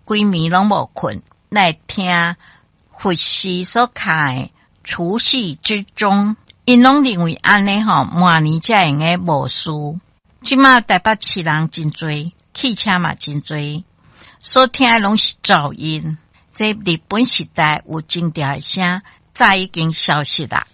规暝拢无困，来听佛师所开除夕之钟。因拢认为安尼吼，明年才用个无事。即马台北市人真多，汽车嘛真多，所听的拢是噪音。这日本时代有静调的声，早已经消失啦。